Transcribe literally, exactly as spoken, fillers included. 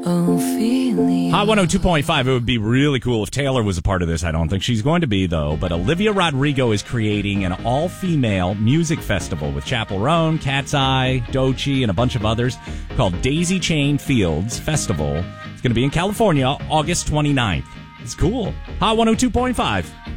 Ophelia. Hot one oh two point five. It would be really cool if Taylor was a part of this. I don't think she's going to be, though. But Olivia Rodrigo is creating an all-female music festival with Chappell Roan, Cat's Eye, Doechii, and a bunch of others called Daisy Chain Fields Festival. It's going to be in California, August twenty-ninth. It's cool. Hot one oh two point five.